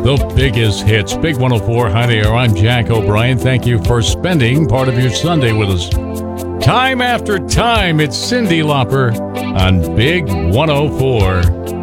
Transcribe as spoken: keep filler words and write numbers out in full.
The biggest hits. Big one oh four. Hi there. I'm Jack O'Brien. Thank you for spending part of your Sunday with us. Time after time, it's Cyndi Lauper on Big one oh four.